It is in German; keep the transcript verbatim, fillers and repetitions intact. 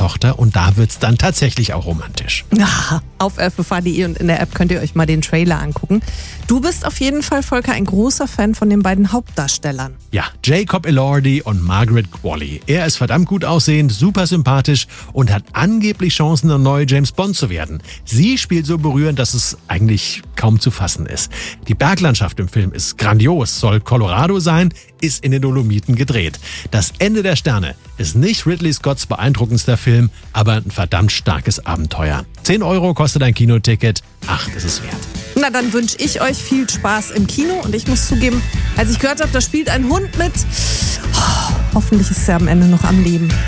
Tochter und da wird's dann tatsächlich auch romantisch. Ja, auf f f h punkt d e und in der App könnt ihr euch mal den Trailer angucken. Du bist auf jeden Fall, Volker, ein großer Fan von den beiden Hauptdarstellern. Ja, Jacob Elordi und Margaret Qualley. Er ist verdammt gut aussehend, super sympathisch und hat angeblich Chancen, der neue James Bond zu werden. Sie spielt so berührend, dass es eigentlich kaum zu fassen ist. Die Berglandschaft im Film ist grandios, soll Colorado sein, ist in den Dolomiten gedreht. Das Ende der Sterne ist nicht Ridley Scotts beeindruckendster Film, aber ein verdammt starkes Abenteuer. zehn Euro kostet ein Kinoticket, acht ist es wert. Na, dann wünsche ich euch viel Spaß im Kino und ich muss zugeben, als ich gehört habe, da spielt ein Hund mit, hoffentlich ist er am Ende noch am Leben.